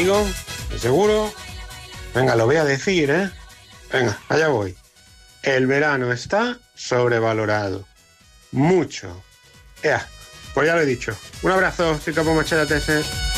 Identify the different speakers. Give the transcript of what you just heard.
Speaker 1: digo? ¿De seguro? Venga, lo voy a decir, ¿eh? Venga, allá voy. El verano está sobrevalorado. Mucho. Pues ya lo he dicho. Un abrazo, soy Capo Machada TS.